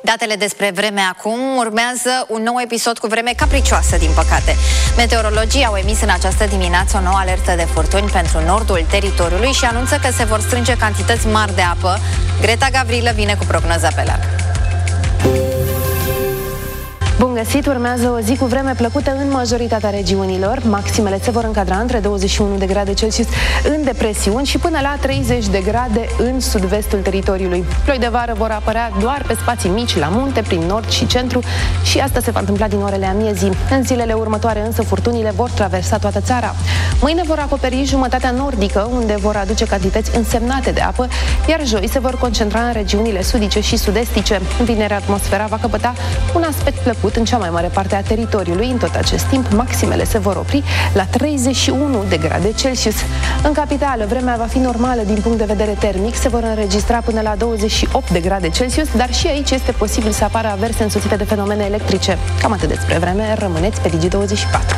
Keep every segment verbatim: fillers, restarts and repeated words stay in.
Datele despre vreme acum, urmează un nou episod cu vreme capricioasă, din păcate. Meteorologii au emis în această dimineață o nouă alertă de furtuni pentru nordul teritoriului și anunță că se vor strânge cantități mari de apă. Greta Gavrilă vine cu prognoza pe larg. Bun găsit! Urmează o zi cu vreme plăcută în majoritatea regiunilor. Maximele se vor încadra între douăzeci și unu de grade Celsius în depresiuni și până la treizeci de grade în sud-vestul teritoriului. Ploi de vară vor apărea doar pe spații mici la munte, prin nord și centru, și asta se va întâmpla din orele amiezii. În zilele următoare însă furtunile vor traversa toată țara. Mâine vor acoperi jumătatea nordică, unde vor aduce cantități însemnate de apă, iar joi se vor concentra în regiunile sudice și sud-estice. Vineri atmosfera va căpăta un aspect plăcut în cea mai mare parte a teritoriului. În tot acest timp, maximele se vor opri la treizeci și unu de grade Celsius. În capitală, vremea va fi normală din punct de vedere termic, se vor înregistra până la douăzeci și opt de grade Celsius, dar și aici este posibil să apară averse însoțite de fenomene electrice. Cam atât despre vreme, rămâneți pe Digi douăzeci și patru.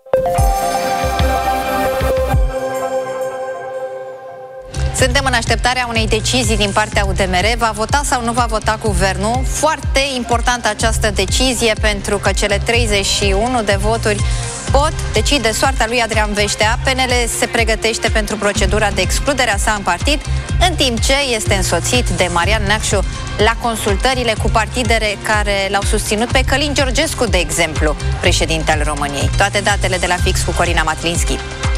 Suntem în așteptarea unei decizii din partea U D M R. Va vota sau nu va vota guvernul? Foarte importantă această decizie, pentru că cele treizeci și unu de voturi pot decide soarta lui Adrian Veștea. P N L se pregătește pentru procedura de excludere a sa în partid, în timp ce este însoțit de Marian Neacșu la consultările cu partidele care l-au susținut pe Călin Georgescu, de exemplu, președinte al României. Toate datele de la Fix cu Corina Matlinski.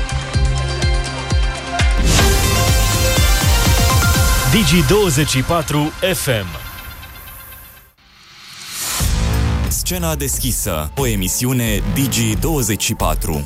Digi douăzeci și patru F M. Scena deschisă, o emisiune Digi douăzeci și patru.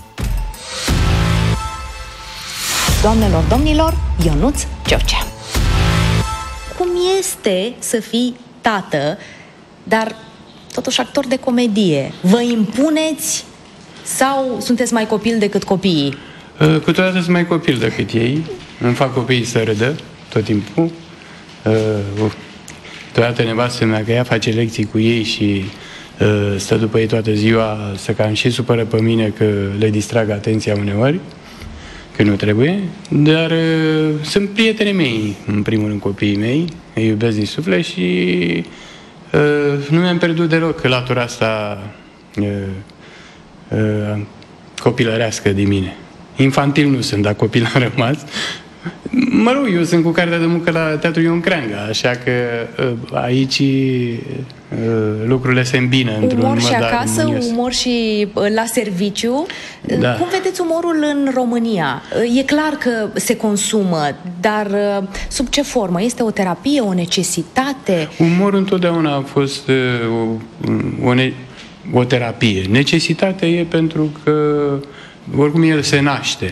Doamnelor, domnilor, Ionuț George. Cum este să fii tată, dar totuși actor de comedie? Vă impuneți sau sunteți mai copil decât copiii? Câteodată sunt mai copil decât ei. Îmi fac copiii să râdă tot timpul. Uh, Toată nevastă mea, că ea face lecții cu ei și uh, stă după ei toată ziua, să cam și supără pe mine că le distrag atenția uneori, că nu trebuie, dar uh, sunt prietenii mei, în primul rând copiii mei, îi iubesc din suflet și uh, nu mi-am pierdut deloc latura asta uh, uh, copilărească din mine. Infantil nu sunt, dar copil am rămas. Mă rog, eu sunt cu cartea de muncă la Teatrul Ion Creangă, așa că aici lucrurile se îmbină într-un umor și mădar acasă, armonios. umor și la serviciu. Da. Cum vedeți umorul în România? E clar că se consumă, dar sub ce formă? Este o terapie, o necesitate? Umorul întotdeauna a fost o, o, ne, o terapie. Necesitatea e pentru că oricum el se naște.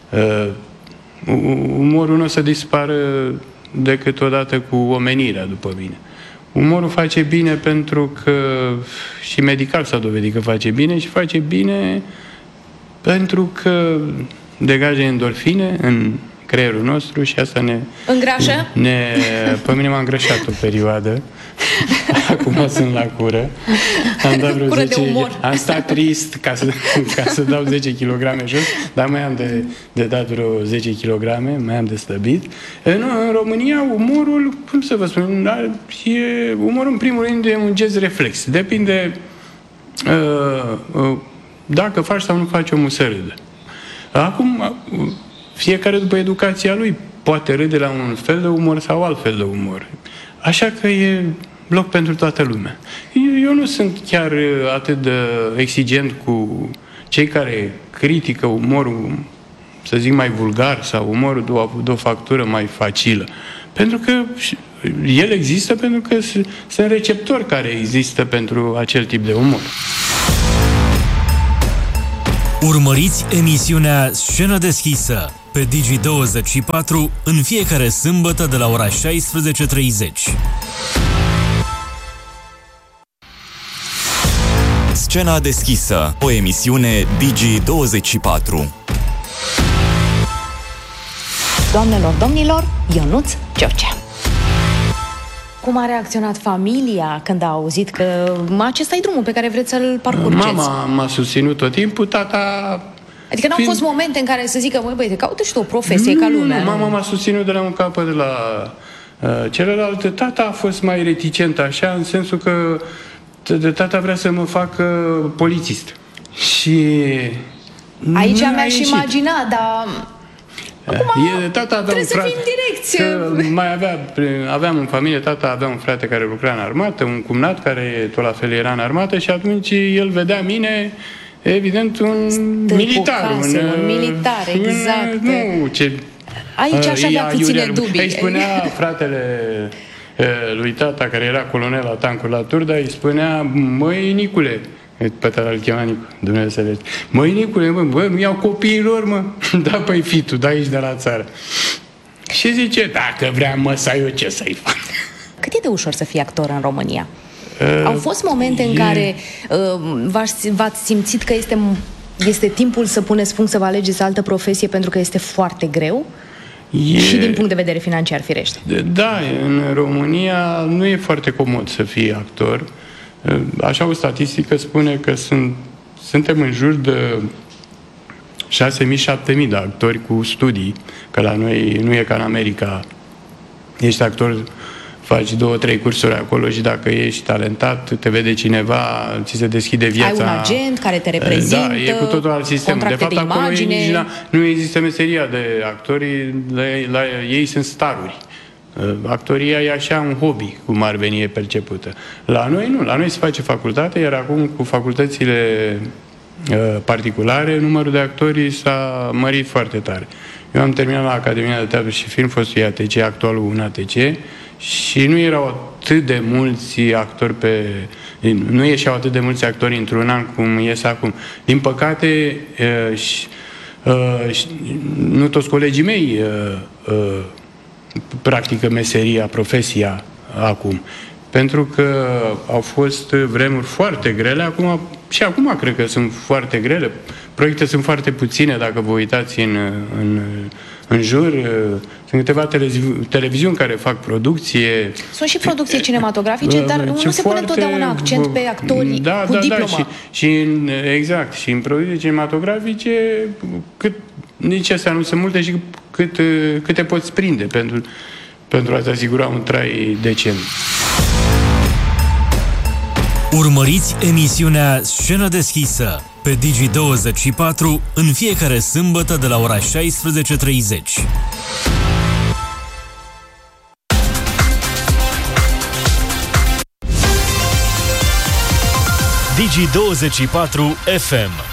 Umorul nu o să dispară decât odată cu omenirea, după mine. Umorul face bine pentru că și medical s-a dovedit că face bine și face bine pentru că degajă endorfine în creierul nostru și asta ne... Îngrașă? Ne, pe mine m-a îngrășat o perioadă. Acum sunt la cură. Am dat vreo cură zece, de umor. am stat trist ca să, ca să dau zece kilograme jos, dar mai am de, de dat vreo zece kilograme, mai am de slăbit. Nu, în România umorul, cum să vă spun, e, umorul în primul rând e un gest reflex. Depinde uh, uh, dacă faci sau nu faci omul să râdă. Acum, fiecare după educația lui poate râde la un fel de umor sau alt fel de umor. Așa că e loc pentru toată lumea. Eu, eu nu sunt chiar atât de exigent cu cei care critică umorul, să zic, mai vulgar sau umorul de o, de o factură mai facilă. Pentru că el există, pentru că sunt receptori care există pentru acel tip de umor. Urmăriți emisiunea Scenă deschisă pe Digi douăzeci și patru în fiecare sâmbătă de la ora șaisprezece treizeci. Scena deschisă, o emisiune Digi douăzeci și patru. Doamnelor, domnilor, Ionuț George. Cum a reacționat familia când a auzit că acesta e drumul pe care vreți să-l parcurgeți? Mama m-a susținut tot timpul, tata... Adică n-au fiind... fost momente în care să zică, măi, băi, te caută și tu o profesie nu, ca lumea. Nu, mama m-a susținut de la un capăt, de la Celălalt, tata a fost mai reticent așa, în sensul că tata vrea să mă facă polițist. Și aici mi-aș imagina, dar acum e, tata avea trebuie un frate, să fii în direcție. Mai avea, aveam în familie, tata avea un frate care lucra în armată, un cumnat care tot la fel era în armată și atunci el vedea mine, evident, un Stâlpul militar. case, un, un militar, un, exact. Nu, ce... Aici aș avea puține dubii. Îi spunea fratele lui tata, care era colonel la tancuri la Turda, îi spunea, măi, Nicule, pe tata îl chema Nicu, Dumnezeu să le... Măi, Nicule, mă, bă, mi-au copiilor, mă. Da, păi, fii tu, da, aici de la țară. Și zice, dacă vrea măsa, eu ce să-i fac? Cât e de ușor să fii actor în România? Uh, Au fost momente e... în care uh, v-ați simțit că este, este timpul să puneți punct, să vă alegeți altă profesie pentru că este foarte greu? E... Și din punct de vedere financiar, firește. Da, în România nu e foarte comod să fii actor. Așa o statistică spune că sunt, suntem în jur de șase mii șapte mii de actori cu studii, că la noi nu e ca în America. Ești actor, faci două, trei cursuri acolo și dacă ești talentat, te vede cineva, ți se deschide viața. Ai un agent care te reprezintă, da, e cu totul alt sistem. De fapt, de acolo imagine. Nici, nu există meseria de actori, la, la, ei sunt staruri. Actoria e așa un hobby, cum ar veni e percepută. La noi nu, la noi se face facultate, iar acum cu facultățile uh, particulare, numărul de actori s-a mărit foarte tare. Eu am terminat la Academia de Teatru și Film, fostul I A T C, actualul U N A T C, și nu erau atât de mulți actori pe... Nu ieșeau atât de mulți actori într-un an cum ies acum. Din păcate, uh, și, uh, și, nu toți colegii mei uh, uh, practică meseria, profesia acum. Pentru că au fost vremuri foarte grele, acum, și acum cred că sunt foarte grele. Proiecte sunt foarte puține, dacă vă uitați în, în, în jur. Sunt câteva televizi- televiziuni care fac producție. Sunt și producții cinematografice, dar nu se pune foarte, întotdeauna accent pe actorii da, cu da, diplomă. Da, și, și în, exact. Și în producții cinematografice, cât, nici astea nu sunt multe și cât, cât te poți prinde pentru, pentru a-ți asigura un trai decent. Urmăriți emisiunea Scenă deschisă pe Digi douăzeci și patru în fiecare sâmbătă de la ora șaisprezece treizeci. Digi douăzeci și patru F M.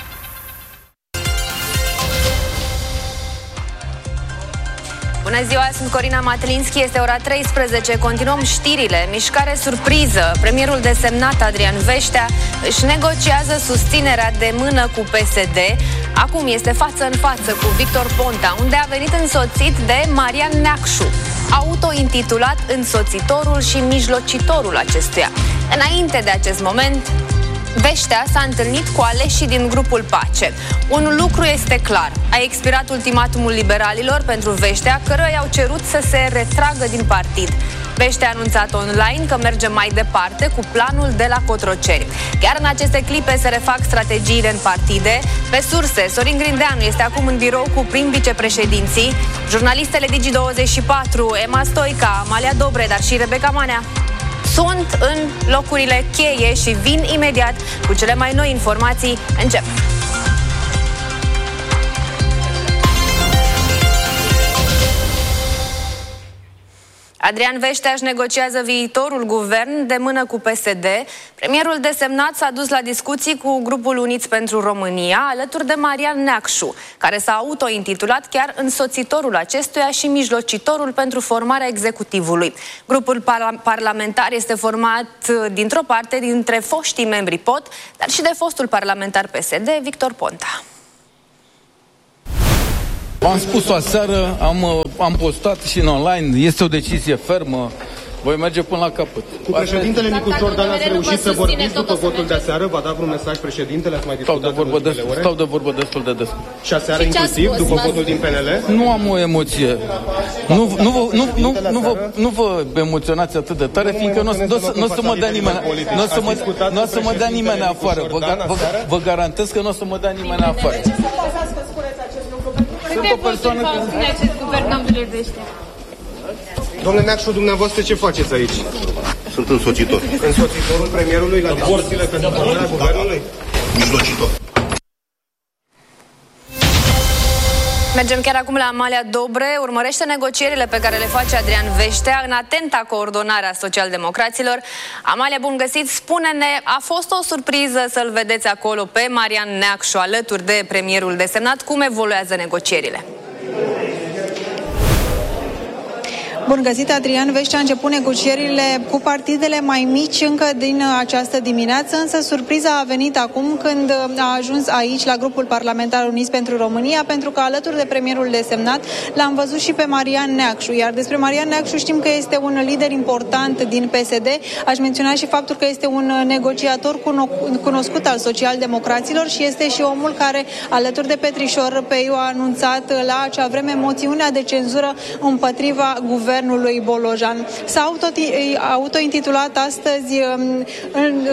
Bună ziua, sunt Corina Matlinski, este ora treisprezece, continuăm știrile. Mișcare surpriză, premierul desemnat Adrian Veștea își negociază susținerea de mână cu P S D. Acum este față în față cu Victor Ponta, unde a venit însoțit de Marian Neacșu, autointitulat însoțitorul și mijlocitorul acestuia. Înainte de acest moment, Veștea s-a întâlnit cu aleșii din grupul Pace. Un lucru este clar. A expirat ultimatumul liberalilor pentru Veștea, căruia i-au cerut să se retragă din partid. Veștea a anunțat online că merge mai departe cu planul de la Cotroceni. Chiar în aceste clipe se refac strategiile în partide. Pe surse, Sorin Grindeanu este acum în birou cu prim vicepreședinții, jurnalistele Digi douăzeci și patru, Emma Stoica, Amalia Dobre, dar și Rebecca Manea sunt în locurile cheie și vin imediat cu cele mai noi informații. Încep! Adrian Veștea își negociază viitorul guvern de mână cu P S D. Premierul desemnat s-a dus la discuții cu grupul Uniți pentru România, alături de Marian Neacșu, care s-a autointitulat chiar însoțitorul acestuia și mijlocitorul pentru formarea executivului. Grupul parla- parlamentar este format dintr-o parte dintre foștii membri P O T, dar și de fostul parlamentar P S D, Victor Ponta. V-am spus-o aseară, am, am postat și în online, este o decizie fermă, voi merge până la capăt. Cu președintele Nicu Ciordan ați reușit să vorbiți după votul de aseară? V-a dat vreun mesaj președintele? Ați mai stau de, vorbă de destul, stau de vorbă destul de des. Și aseară și inclusiv, după votul din P N L? Nu am o emoție. Nu, nu, vă, nu, nu, nu, vă, nu vă emoționați atât de tare, fiindcă nu o să mă dea nimeni, nu o să mă, n-o să mă dea nimeni afară. Vă, vă, vă garantez că nu o să mă dea nimeni afară. Sunt o persoană care... acest guvern, domnule Veștea? Domnule Neacșu, dumneavoastră ce faceți aici? Sunt însoțitor. Însoțitorul premierului la discuțiile pentru formarea guvernului? Mijlocitor. Mergem chiar acum la Amalia Dobre. Urmărește negocierile pe care le face Adrian Veștea în atenta coordonare a socialdemocraților. Amalia, bun găsit! Spune-ne, a fost o surpriză să-l vedeți acolo pe Marian Neacșu alături de premierul desemnat? Cum evoluează negocierile? Bun găsit, Adrian Veștea a început negocierile cu partidele mai mici încă din această dimineață, însă surpriza a venit acum când a ajuns aici la grupul parlamentar Uniți pentru România, pentru că alături de premierul desemnat l-am văzut și pe Marian Neacșu, iar despre Marian Neacșu știm că este un lider important din P S D. Aș menționa și faptul că este un negociator cunoscut al socialdemocraților și este și omul care, alături de Petrișor Peiu, a anunțat la acea vreme moțiunea de cenzură împotriva guvernului Guvernului Bolojan. S-a autointitulat astăzi în, în,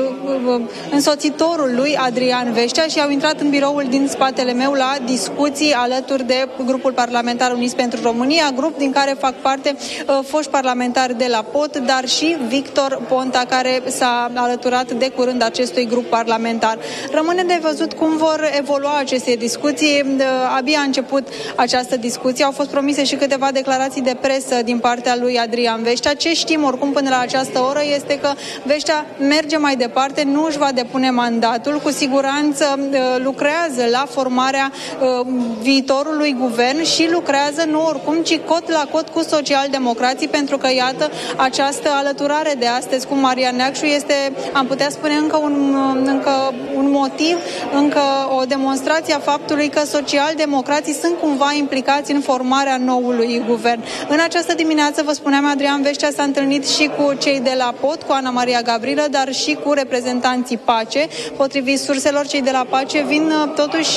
în, însoțitorul lui Adrian Veștea și au intrat în biroul din spatele meu la discuții alături de grupul parlamentar Uniți pentru România, grup din care fac parte uh, foști parlamentari de la P O T, dar și Victor Ponta, care s-a alăturat de curând acestui grup parlamentar. Rămâne de văzut cum vor evolua aceste discuții. Uh, abia a început această discuție. Au fost promise și câteva declarații de presă din partea lui Adrian Veștea. Ce știm oricum până la această oră este că Veștea merge mai departe, nu își va depune mandatul, cu siguranță lucrează la formarea viitorului guvern și lucrează nu oricum, ci cot la cot cu socialdemocrații, pentru că iată, această alăturare de astăzi cu Marian Neacșu este, am putea spune, încă un, încă un motiv, încă o demonstrație a faptului că socialdemocrații sunt cumva implicați în formarea noului guvern. În această dimineață, vă spuneam, Adrian Veștea s-a întâlnit și cu cei de la P O T, cu Ana Maria Gavrilă, dar și cu reprezentanții PACE. Potrivit surselor, cei de la PACE vin totuși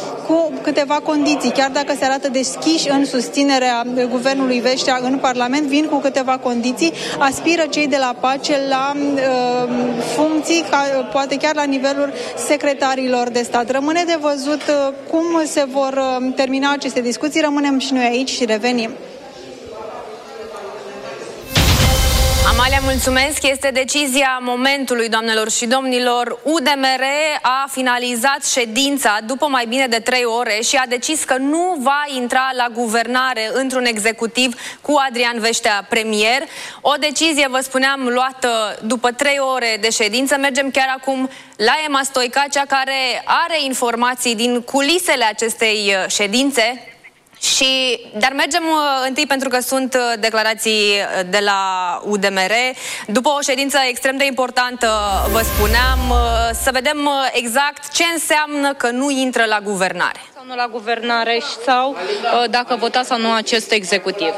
cu câteva condiții. Chiar dacă se arată deschiși în susținerea guvernului Veștea în Parlament, vin cu câteva condiții. Aspiră cei de la PACE la uh, funcții, ca, poate chiar la nivelul secretarilor de stat. Rămâne de văzut uh, cum se vor uh, termina aceste discuții. Rămânem și noi aici și revenim. Amalia, mulțumesc. Este decizia momentului, doamnelor și domnilor. U D M R a finalizat ședința după mai bine de trei ore și a decis că nu va intra la guvernare într-un executiv cu Adrian Veștea premier. O decizie, vă spuneam, luată după trei ore de ședință. Mergem chiar acum la Emma Stoica, cea care are informații din culisele acestei ședințe. Și, dar mergem uh, întâi pentru că sunt uh, declarații de la U D M R. După o ședință extrem de importantă, vă spuneam, uh, să vedem uh, exact ce înseamnă că nu intră la guvernare. Sau nu la guvernare sau uh, dacă vota sau nu acest executiv.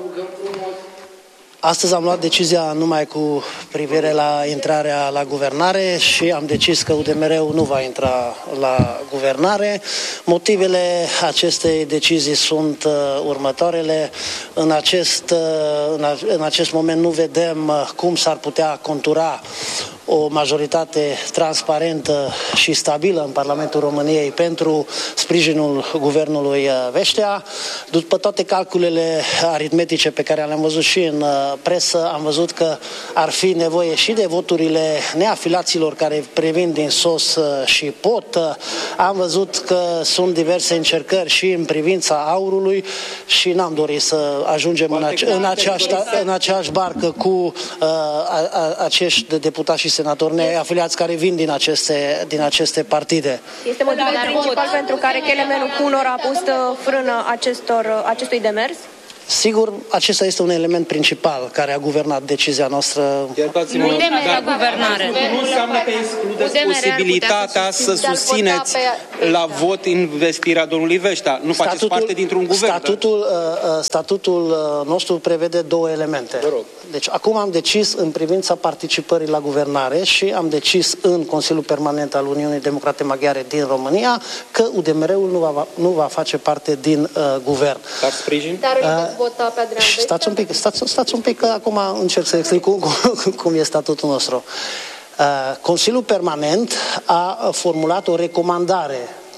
Astăzi am luat decizia numai cu privire la intrarea la guvernare și am decis că U D M R-ul nu va intra la guvernare. Motivele acestei decizii sunt uh, următoarele. În acest, uh, în, a, în acest moment nu vedem uh, cum s-ar putea contura o majoritate transparentă și stabilă în Parlamentul României pentru sprijinul guvernului Veștea. După toate calculele aritmetice pe care le-am văzut și în presă, am văzut că ar fi nevoie și de voturile neafilaților care previn din S O S și P O T. Am văzut că sunt diverse încercări și în privința aurului și n-am dorit să ajungem în, ace- în, aceeași, în aceeași barcă cu uh, a, a, acești deputați și senatori neafiliați care vin din aceste, din aceste partide. Este motivul principal pentru care Kelemen Cunor a pus frână acestor, acestui demers? Sigur, acesta este un element principal care a guvernat decizia noastră. Nu la guvernare. Nu înseamnă că excludeți posibilitatea să susțineți la vot investirea domnului Veștea. Nu faceți parte dintr-un guvern. Statutul, statutul nostru prevede două elemente. Deci acum am decis în privința participării la guvernare și am decis în Consiliul Permanent al Uniunii Democrate Maghiare din România că U D M R-ul nu va, nu va face parte din uh, guvern. Dar sprijin? Dar uh, vota pe Adrian Veștea? Stați un pic, stați, stați un pic, că acum încerc să explic cum, cum, cum e statutul nostru. Uh, Consiliul Permanent a formulat o recomandare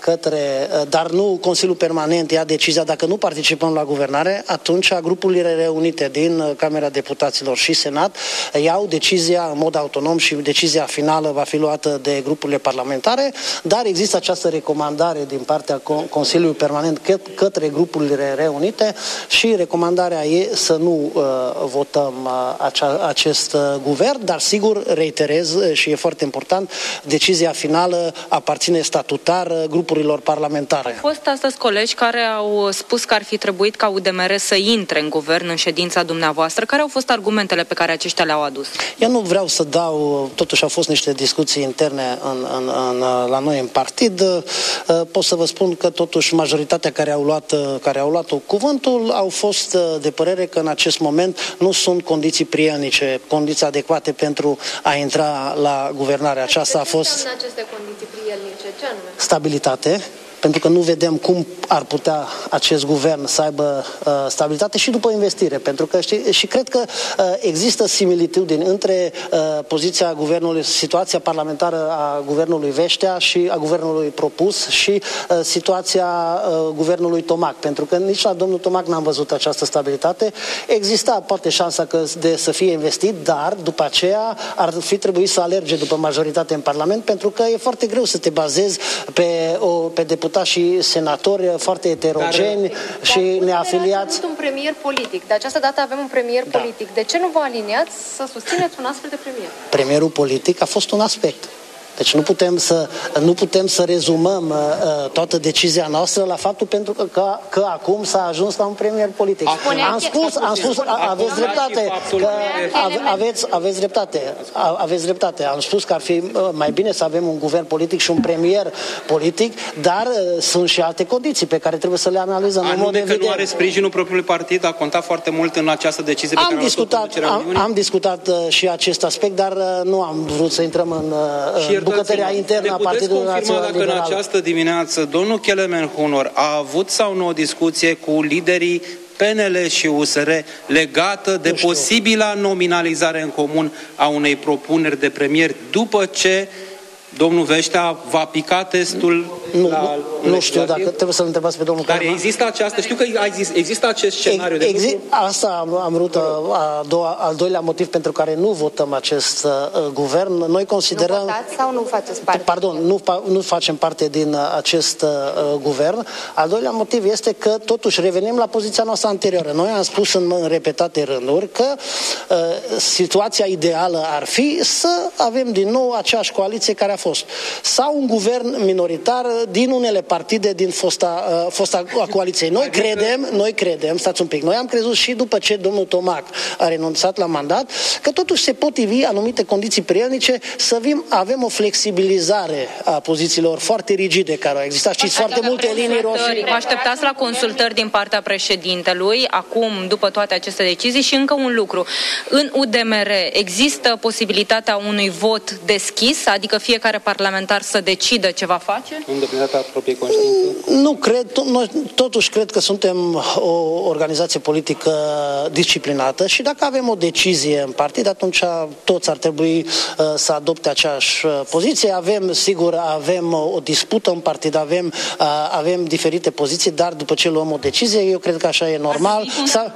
către, dar nu Consiliul Permanent ia decizia, dacă nu participăm la guvernare, atunci grupurile reunite din Camera Deputaților și Senat iau decizia în mod autonom și decizia finală va fi luată de grupurile parlamentare, dar există această recomandare din partea Consiliului Permanent că, către grupurile reunite și recomandarea e să nu uh, votăm uh, acea, acest uh, guvern, dar sigur, reiterez și e foarte important, decizia finală aparține statutar grupurilor parlamentare. Au fost astăzi colegi care au spus că ar fi trebuit ca U D M R să intre în guvern în ședința dumneavoastră. Care au fost argumentele pe care aceștia le-au adus? Eu nu vreau să dau, totuși au fost niște discuții interne în, în, în, la noi în partid. Pot să vă spun că totuși majoritatea care au luat, care au luat cuvântul au fost de părere că în acest moment nu sunt condiții prielnice, condiții adecvate pentru a intra la guvernare. Aceasta a fost... Ce înseamnă aceste condiții prielnice? Ce anume? Stabilitate, pentru că nu vedem cum ar putea acest guvern să aibă uh, stabilitate și după investire, pentru că știi, și cred că uh, există similitudini între uh, poziția guvernului, situația parlamentară a guvernului Veștea și a guvernului propus și uh, situația uh, guvernului Tomac, pentru că nici la domnul Tomac n-am văzut această stabilitate. Exista poate șansa că de să fie investit, dar după aceea ar fi trebuit să alerge după majoritate în Parlament, pentru că e foarte greu să te bazezi pe, o, pe deputați și senatori foarte eterogeni dar, și dar neafiliați. Dar un premier politic. De această dată avem un premier da. politic. De ce nu vă aliniați să susțineți un astfel de premier? Premierul politic a fost un aspect. Deci nu putem să, nu putem să rezumăm uh, toată decizia noastră la faptul pentru că, că, că acum s-a ajuns la un premier politic. Am spus, am spus, aveți dreptate, că aveți, aveți dreptate, aveți dreptate. Am spus că ar fi mai bine să avem un guvern politic și un premier politic, dar uh, sunt și alte condiții pe care trebuie să le analizăm. Anul de că nu are sprijinul propriului partid, a contat foarte mult în această decizie pe am care discutat, am, am discutat uh, și acest aspect, dar uh, nu am vrut să intrăm în uh, bucătăria internă a Partidului Național Liberal. Dacă în această dimineață domnul Kelemen Hunor a avut sau nu o discuție cu liderii P N L și U S R legată de posibila nominalizare în comun a unei propuneri de premier după ce domnul Veștea va pica testul nu, la nu știu, dacă trebuie să-l întrebați pe domnul Dar Carman. există această, știu că există acest scenariu. De Exi, asta am, am vrut a doua, al doilea motiv pentru care nu votăm acest uh, guvern. Noi considerăm... Nu votați sau nu faceți parte? Pardon, nu, nu facem parte din acest uh, guvern. Al doilea motiv este că totuși revenim la poziția noastră anterioară. Noi am spus în, în repetate rânduri că uh, situația ideală ar fi să avem din nou aceeași coaliție care a fost. Sau un guvern minoritar din unele partide din fosta, uh, fosta coaliție. Noi credem, noi credem, stați un pic, noi am crezut și după ce domnul Tomac a renunțat la mandat, că totuși se pot ivi anumite condiții prielnice să vim, avem o flexibilizare a pozițiilor foarte rigide care au existat. Știți, foarte multe linii roșii. Vă așteptați la consultări din partea președintelui, acum, după toate aceste decizii, și încă un lucru. În U D M R există posibilitatea unui vot deschis, adică fiecare parlamentar să decidă ce va face? Proprie conștiință? Nu cred, noi totuși cred că suntem o organizație politică disciplinată și dacă avem o decizie în partid, atunci toți ar trebui uh, să adopte aceeași uh, poziție. Avem, sigur, avem o dispută în partid, avem, uh, avem diferite poziții, dar după ce luăm o decizie, eu cred că așa e normal. Să,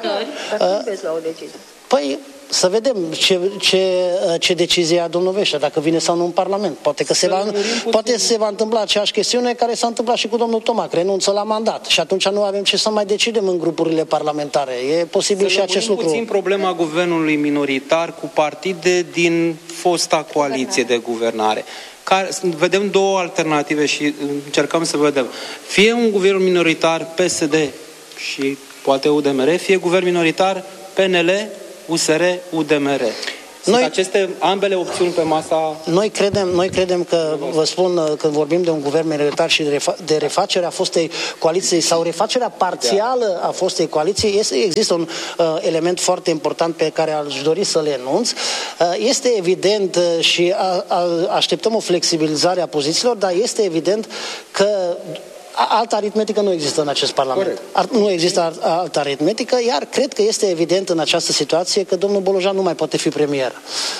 uh, păi, să vedem ce, ce, ce decizie a domnul Veștea, dacă vine sau nu în Parlament. Poate că se va, poate se va întâmpla aceeași chestiune care s-a întâmplat și cu domnul Tomac, renunță la mandat și atunci nu avem ce să mai decidem în grupurile parlamentare. E posibil și acest lucru. puțin problema guvernului minoritar cu partide din fosta coaliție de guvernare. Care, vedem două alternative și încercăm să vedem. Fie un guvern minoritar P S D și poate U D M R, fie guvern minoritar P N L, U S R, U D M R. Sunt noi, aceste ambele opțiuni pe masa... Noi credem, noi credem că, vă spun, când vorbim de un guvern minoritar și de, refa, de refacerea fostei coaliții sau refacerea parțială a fostei coaliții, este, există un uh, element foarte important pe care aș dori să-l enunț. Uh, este evident uh, și a, a, așteptăm o flexibilizare a pozițiilor, dar este evident că altă aritmetică nu există în acest Parlament. Ar, nu există altă aritmetică, iar cred că este evident în această situație că domnul Bolojan nu mai poate fi premier.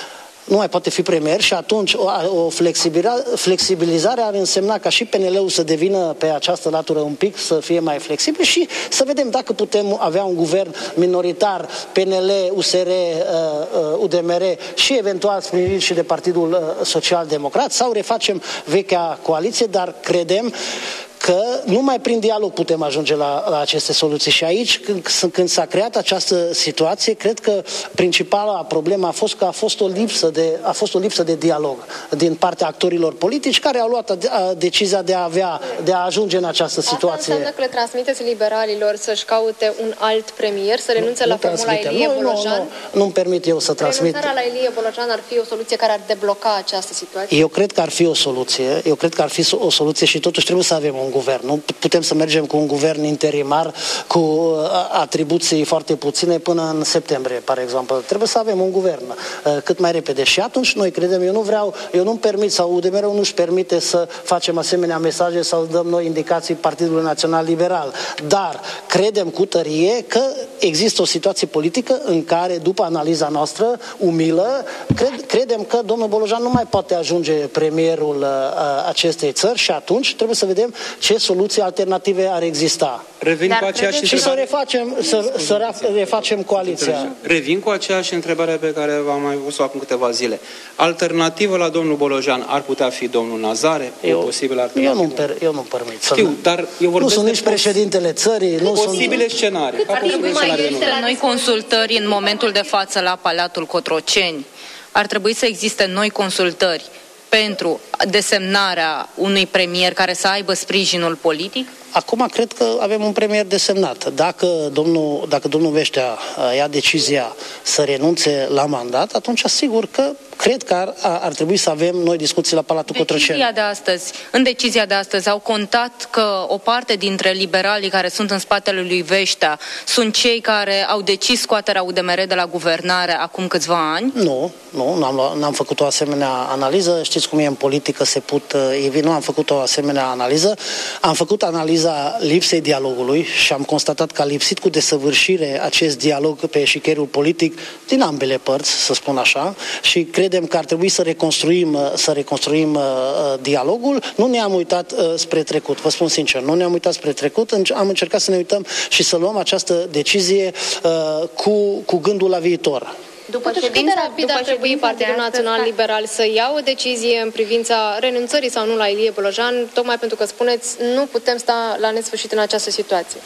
nu mai poate fi premier și atunci o, o flexibilizare ar însemna ca și P N L-ul să devină pe această latură un pic, să fie mai flexibil și să vedem dacă putem avea un guvern minoritar, P N L, U S R, U D M R și eventual sprijinit și de Partidul Social Democrat sau refacem vechea coaliție, dar credem că numai prin dialog putem ajunge la, la aceste soluții. Și aici, când, când s-a creat această situație, cred că principala problemă a fost că a fost o lipsă de, a fost o lipsă de dialog din partea actorilor politici care au luat a, a, decizia de a avea, de a ajunge în această situație. Asta înseamnă că le transmiteți liberalilor să-și caute un alt premier, să renunțe nu, la nu formula Ilie Bolojan? Nu, nu, nu-mi permit eu să transmit. Renunțarea la Ilie Bolojan ar fi o soluție care ar debloca această situație? Eu cred că ar fi o soluție. Eu cred că ar fi o soluție și totuși trebuie să avem un guvern. Nu putem să mergem cu un guvern interimar cu atribuții foarte puține până în septembrie, par exemplu. Trebuie să avem un guvern cât mai repede. Și atunci noi credem, eu nu vreau, eu nu-mi permit sau U D M R-ul nu-și permite să facem asemenea mesaje sau dăm noi indicații Partidului Național Liberal. Dar credem cu tărie că există o situație politică în care, după analiza noastră umilă, cred, credem că domnul Bolojan nu mai poate ajunge premierul uh, acestei țări și atunci trebuie să vedem ce soluții alternative ar exista. Revin cu aceeași și să refacem, să, să refacem coaliția. Revin cu aceeași întrebare pe care v-am mai pus-o acum câteva zile. Alternativă la domnul Bolojan ar putea fi domnul Nazare? Eu, o posibilă alternativă? Eu nu per, eu nu permit. Știu, dar eu nu sunt nici președintele țării. Nu posibile sunt... scenarii. Ar trebui să existe noi consultări în momentul de față la Palatul Cotroceni. Ar trebui să existe noi consultări pentru desemnarea unui premier care să aibă sprijinul politic? Acum cred că avem un premier desemnat. Dacă domnul, dacă domnul Veștea ia decizia să renunțe la mandat, atunci sigur că cred că ar, ar trebui să avem noi discuții la Palatul Cotroceni. Decizia de astăzi, în decizia de astăzi au contat că o parte dintre liberalii care sunt în spatele lui Veștea sunt cei care au decis scoaterea U D M R de la guvernare acum câțiva ani? Nu, nu, n-am, n-am făcut o asemenea analiză. Știți cum e în politică, se put evi, nu am făcut o asemenea analiză. Am făcut analiza lipsei dialogului și am constatat că a lipsit cu desăvârșire acest dialog pe eșichierul politic din ambele părți, să spun așa, și credem că ar trebui să reconstruim, să reconstruim uh, dialogul. Nu ne-am uitat uh, spre trecut, vă spun sincer, nu ne-am uitat spre trecut, am încercat să ne uităm și să luăm această decizie uh, cu, cu gândul la viitor. După cât de rapid ar trebui Partidul Național Liberal să ia o decizie în privința renunțării sau nu la Ilie Bolojan, tocmai pentru că spuneți nu putem sta la nesfârșit în această situație?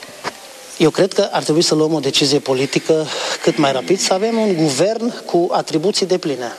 Eu cred că ar trebui să luăm o decizie politică cât mai rapid, să avem un guvern cu atribuții depline.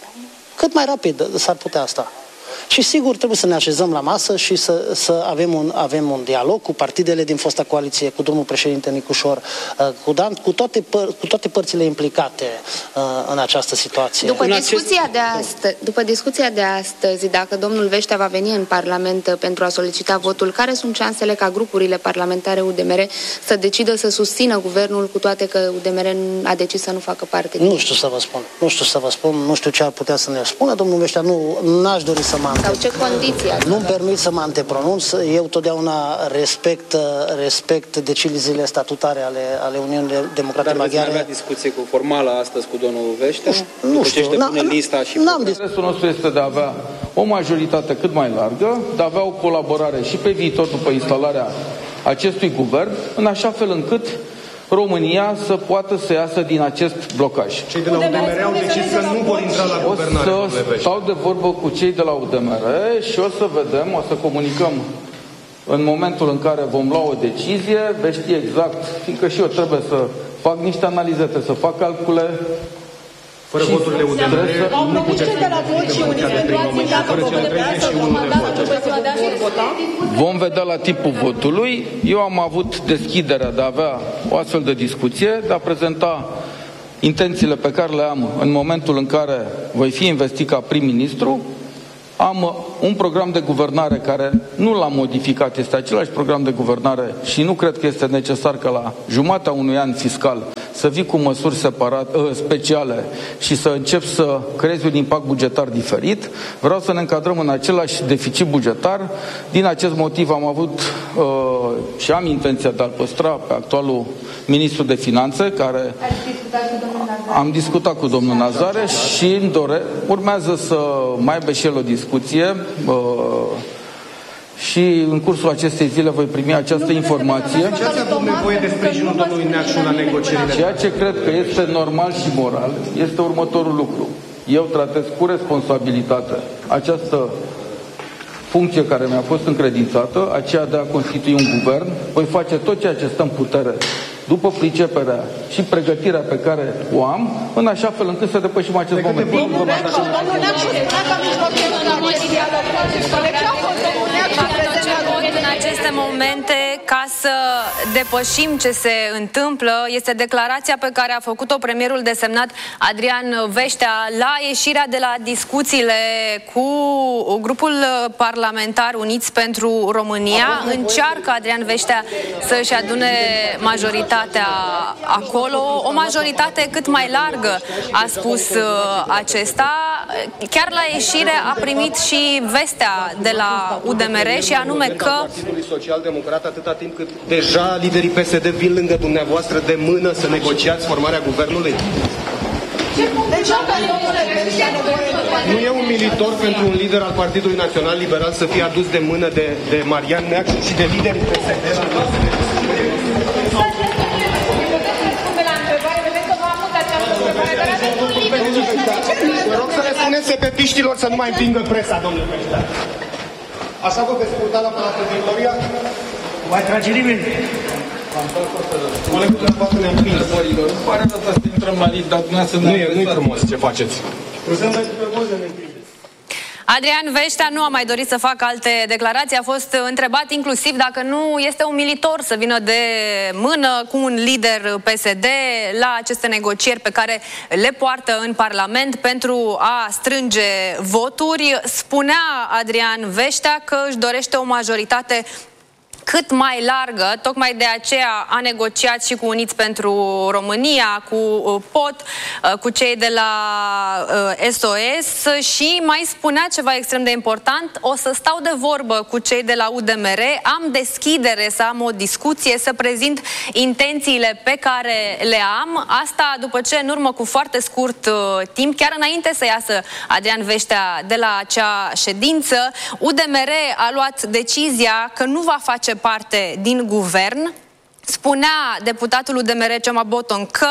Cât mai rapid s-ar putea asta. Și sigur trebuie să ne așezăm la masă și să, să avem, un, avem un dialog cu partidele din fosta coaliție, cu domnul președinte Nicușor, cu, Dan, cu, toate, păr, cu toate părțile implicate uh, în această situație. După discuția, de astăzi, după discuția de astăzi, dacă domnul Veștea va veni în Parlament pentru a solicita votul, care sunt șansele ca grupurile parlamentare U D M R să decidă să susțină guvernul, cu toate că U D M R a decis să nu facă parte din... Nu știu să vă spun, nu știu să vă spun, nu știu ce ar putea să ne spună domnul Veștea, nu, n-aș dori să mă sau ce condiții? Nu-mi permit să mă antepronunț. Eu totdeauna respect, respect deciziile statutare ale, ale Uniunii Democrate Maghiare. Dar veți avea discuție cu formală astăzi cu domnul Veștea? Nu, nu știu. Interesul nostru este de a avea o majoritate cât mai largă, de a avea o colaborare și pe viitor după instalarea acestui guvern, în așa fel încât România să poată să iasă din acest blocaj. Cei de la U D M R au decis că nu vor intra la guvernare. O să stau de vorbă cu cei de la U D M R și o să vedem, o să comunicăm în momentul în care vom lua o decizie, veți ști exact, fiindcă și eu trebuie să fac niște analize, trebuie să fac calcule. Fără voturile U D M R, au propus cei de la vot și unii eventuații, dacă vă votează mandatul pe vota. Vom vedea la tipul votului. Eu am avut deschiderea de a avea o astfel de discuție, de a prezenta intențiile pe care le am în momentul în care voi fi investit ca prim-ministru. Am un program de guvernare care nu l-am modificat, este același program de guvernare și nu cred că este necesar ca la jumatea unui an fiscal să vii cu măsuri separate, speciale și să încep să creezi un impact bugetar diferit. Vreau să ne încadrăm în același deficit bugetar. Din acest motiv am avut uh, și am intenția de a-l păstra pe actualul ministrul de finanțe, care am discutat cu domnul Nazare și îmi dore, urmează să mai aibă și el o discuție uh, și în cursul acestei zile voi primi această informație. Ce ați avut nevoie de sprijinul domnului Neacșu la negocierile? Ceea ce cred că este normal și moral este următorul lucru. Eu tratez cu responsabilitate această funcție care mi-a fost încredințată, aceea de a constitui un guvern. Voi face tot ceea ce stă în putere după priceperea și pregătirea pe care o am, în așa fel încât să depășim acest moment. Domnul Neacșu, domnul Neacșu, dacă mijlocul în aceste momente, ca să depășim ce se întâmplă, este declarația pe care a făcut-o premierul desemnat Adrian Veștea la ieșirea de la discuțiile cu grupul parlamentar Uniți pentru România. Încearcă Adrian Veștea să-și adune majoritatea acolo, o majoritate cât mai largă, a spus acesta. Chiar la ieșire a primit și vestea de la U D M R și anume că Partidului Social-Democrat, atâta timp cât deja liderii P S D vin lângă dumneavoastră de mână să negociați formarea guvernului? Nu e umilitor pentru un lider al Partidului Național Liberal să fie adus de mână de, de Marian Neacșu și de liderii P S D? Vă rog să le spuneți sepepiștilor să nu mai împingă presa, domnule Veștea. Așa vă veți purta la Palatul Victoria? Mai trage nimeni? Colegul de față ne-a împins. Îmi pare rău să intrăm la lift, dar dumneavoastră nu e, nu-i frumos ce faceți. Adrian Veștea nu a mai dorit să facă alte declarații, a fost întrebat inclusiv dacă nu este umilitor să vină de mână cu un lider P S D la aceste negocieri pe care le poartă în Parlament pentru a strânge voturi. Spunea Adrian Veștea că își dorește o majoritate cât mai largă, tocmai de aceea a negociat și cu Uniți pentru România, cu P O T, cu cei de la S O S și mai spunea ceva extrem de important: o să stau de vorbă cu cei de la U D M R, am deschidere să am o discuție, să prezint intențiile pe care le am. Asta după ce, în urmă cu foarte scurt timp, chiar înainte să iasă Adrian Veștea de la acea ședință, U D M R a luat decizia că nu va face parte din guvern. Spunea deputatul U D M R Cema Boton că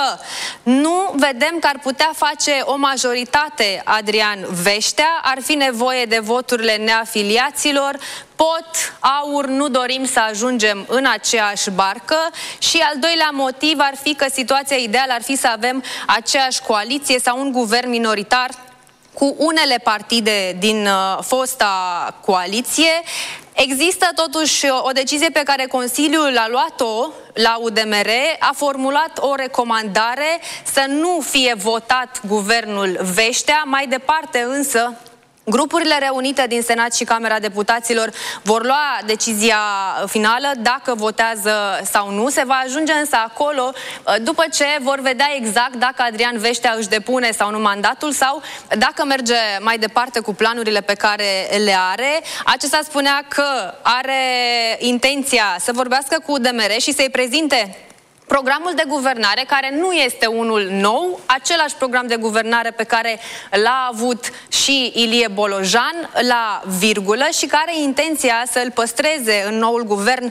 nu vedem că ar putea face o majoritate Adrian Veștea, ar fi nevoie de voturile neafiliaților. P O T, AUR, nu dorim să ajungem în aceeași barcă și al doilea motiv ar fi că situația ideală ar fi să avem aceeași coaliție sau un guvern minoritar cu unele partide din uh, fosta coaliție. Există totuși o decizie pe care Consiliul a luat-o la U D M R, a formulat o recomandare să nu fie votat guvernul Veștea. Mai departe însă, grupurile reunite din Senat și Camera Deputaților vor lua decizia finală dacă votează sau nu. Se va ajunge însă acolo după ce vor vedea exact dacă Adrian Veștea își depune sau nu mandatul sau dacă merge mai departe cu planurile pe care le are. Acesta spunea că are intenția să vorbească cu U D M R și să-i prezinte programul de guvernare, care nu este unul nou, același program de guvernare pe care l-a avut și Ilie Bolojan la virgulă și care are intenția să îl păstreze în noul guvern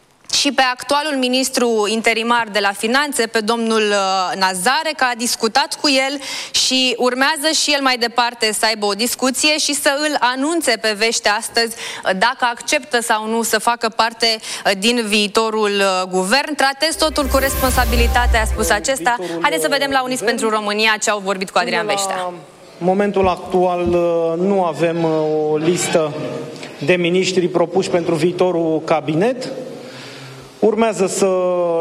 și pe actualul ministru interimar de la Finanțe, pe domnul Nazare, că a discutat cu el și urmează și el mai departe să aibă o discuție și să îl anunțe pe Veștea astăzi dacă acceptă sau nu să facă parte din viitorul guvern. Tratez totul cu responsabilitate, a spus acesta. Haideți să vedem la Uniți pentru România ce au vorbit cu Adrian Veștea. În momentul actual nu avem o listă de miniștri propuși pentru viitorul cabinet. Urmează să,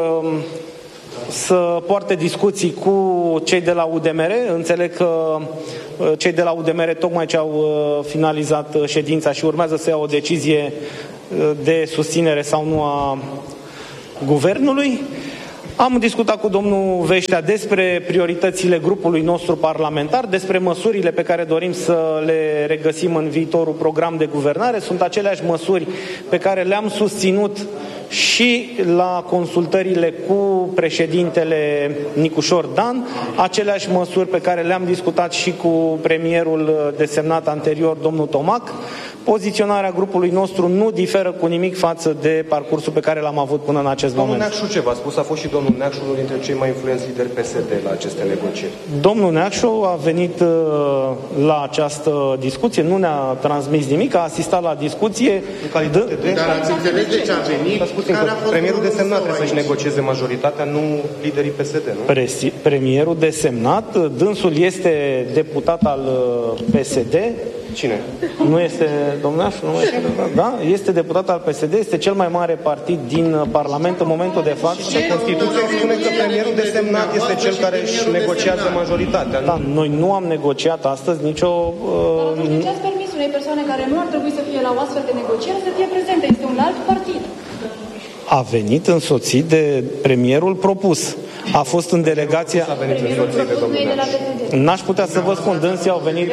să poarte discuții cu cei de la U D M R. Înțeleg că cei de la U D M R tocmai ce au finalizat ședința și urmează să ia o decizie de susținere sau nu a guvernului. Am discutat cu domnul Veștea despre prioritățile grupului nostru parlamentar, despre măsurile pe care dorim să le regăsim în viitorul program de guvernare. Sunt aceleași măsuri pe care le-am susținut și la consultările cu președintele Nicușor Dan, aceleași măsuri pe care le-am discutat și cu premierul desemnat anterior, domnul Tomac. Poziționarea grupului nostru nu diferă cu nimic față de parcursul pe care l-am avut până în acest domnul moment. Domnul Neacșu ce v-a spus? A fost și domnul Neacșu unul dintre cei mai influenți lideri P S D la aceste negocieri. Domnul Neacșu a venit uh, la această discuție, nu ne-a transmis nimic, a asistat la discuție. În calitate de... Dar ați înțeles de ce a venit? Care a fost premierul desemnat trebuie să-și negocieze majoritatea, nu liderii P S D, nu? Presi, premierul desemnat, dânsul este deputat al P S D. Cine? Nu este, domnul Neacșu, nu este, da? Este deputat al P S D, este cel mai mare partid din Parlament în momentul de față. Și Constituția spune că premierul desemnat este cel care își negociază majoritatea. Da, noi nu am negociat astăzi nicio... Uh, de ce ați permis unei persoane care nu ar trebui să fie la o astfel de negociere să fie prezentă? Este un alt partid. A venit însoțit de premierul propus. A fost în delegația... A venit însoțit de domnul Neacșu. N-aș putea să vă spun, dânsii au venit...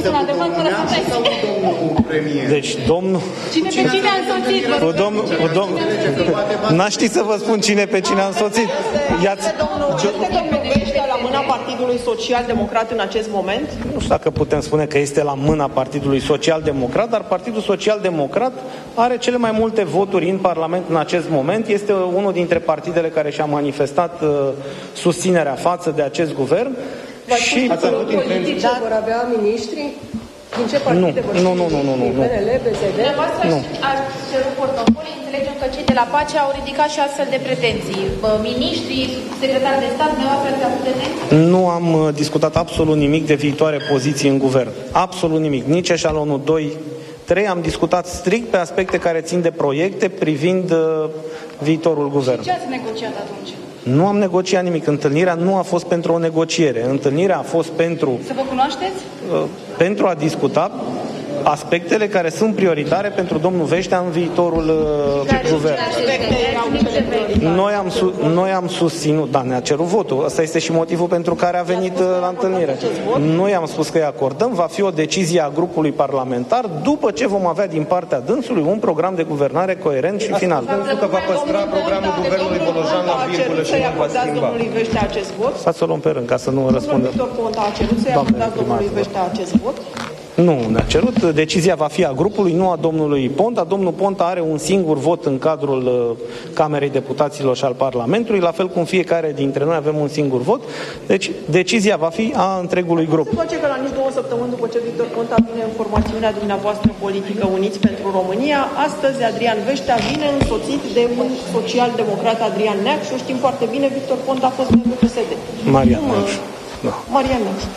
Deci, domnul... Cine pe cine a însoțit? Cu domnul... Cu domnul... N-aș ști să vă spun cine pe cine a însoțit. Iați... Este domnul Veștea la mâna Partidului Social-Democrat în acest moment? Nu știu dacă putem spune că este la mâna Partidului Social-Democrat, dar Partidul Social-Democrat are cele mai multe voturi în Parlament în acest moment. Este unul dintre partidele care și-a manifestat uh, susținerea față de acest guvern. Și ați avut intenții vor avea miniștri? Din ce partide vor fi? Nu, nu, nu, nu, nu. P N L, P S D? Nu. Ați cerut portofolii, înțelegem că cei de la Pace au ridicat și astfel de pretenții. Miniștrii, secretari de stat, dumneavoastră ați avut pretenții? Nu am discutat absolut nimic de viitoare poziții în guvern. Absolut nimic. Nici eșalonul doi, trei. Am discutat strict pe aspecte care țin de proiecte privind uh, viitorul guvern. Și ce ați negociat atunci? Nu am negociat nimic. Întâlnirea nu a fost pentru o negociere. Întâlnirea a fost pentru... Să vă cunoașteți? Uh, pentru a discuta aspectele care sunt prioritare pentru domnul Veștea în viitorul uh, guvern. Noi am, su- noi am susținut, da, ne-a cerut votul. Ăsta este și motivul pentru care a venit uh, la întâlnire. Noi am spus că îi acordăm, va fi o decizie a grupului parlamentar după ce vom avea din partea dânsului un program de guvernare coerent și final. Pentru că va păstra programul guvernului Bolojan la virgulă și nu va schimba. Domnului Veștea acest vot? Stați să o luăm pe rând ca să nu răspundem. Victor Ponta a cerut să-i acordați domnului Veștea acest vot? Nu, ne-a cerut. Decizia va fi a grupului, nu a domnului Ponta. Domnul Ponta are un singur vot în cadrul uh, Camerei Deputaților și al Parlamentului, la fel cum fiecare dintre noi avem un singur vot. Deci, decizia va fi a întregului grup. Se face că la nici două săptămâni după ce Victor Ponta vine în formațiunea dumneavoastră politică Uniți pentru România, astăzi Adrian Veștea vine însoțit de un social-democrat, Adrian Neacșu. Știm foarte bine, Victor Ponta a fost membru P S D. Marian Neacșu. Da. Marian Neacșu.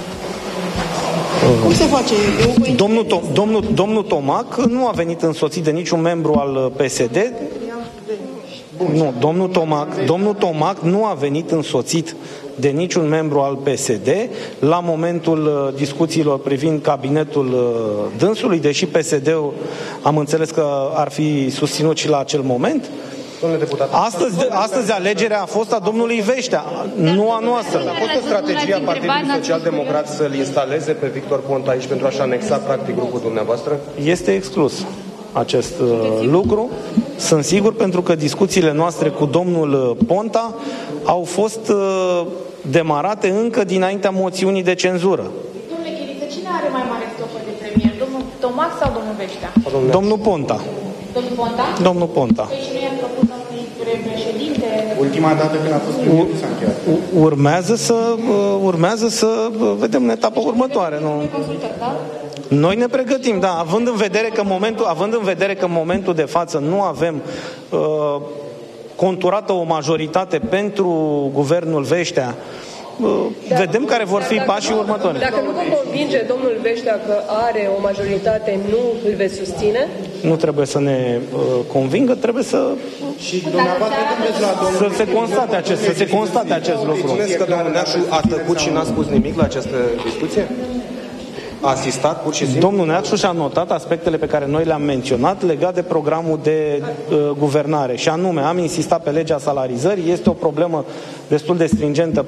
Cum se face? Domnul, Tom, domnul, domnul Tomac nu a venit însoțit de niciun membru al P S D. Nu, domnul Tomac, domnul Tomac nu a venit însoțit de niciun membru al P S D la momentul discuțiilor privind cabinetul dânsului, deși P S D-ul am înțeles că ar fi susținut și la acel moment. Deputat, astăzi, astăzi alegerea a fost a domnului Veștea, nu a noastră. A fost o strategie a Partidului Social-Democrat să-l instaleze pe Victor Ponta aici pentru a-și anexa practic grupul dumneavoastră? Este exclus acest uh, lucru. Sunt sigur pentru că discuțiile noastre cu domnul Ponta au fost uh, demarate încă dinaintea moțiunii de cenzură. Domnule Chiriță, cine are mai mare stofă de premier? Domnul Tomac sau domnul Veștea? Domnul Ponta. Domnul Ponta? Domnul Ponta. Păi și nu i-am propus domnului președinte? Ultima dată când a fost premier s-a încheiat. Urmează să, urmează să vedem în etapa următoare. Nu? Noi ne pregătim, da, având în vedere că în momentul, având în vedere că în momentul de față nu avem uh, conturată o majoritate pentru guvernul Veștea, Da, vedem care vor fi pașii următori. Dacă nu vă convinge domnul Veștea că are o majoritate, nu îl veți susține? Nu trebuie să ne uh, convingă, trebuie să și dumneavoastră la să se constate acest, să se constate acest lucru. Spuneți că domnul Neacșu a tăcut și n-a spus nimic la această discuție? A asistat pur și simplu? Domnul Neacșu și-a notat aspectele pe care noi le-am menționat legat de programul de uh, guvernare și anume am insistat pe legea salarizării, este o problemă destul de stringentă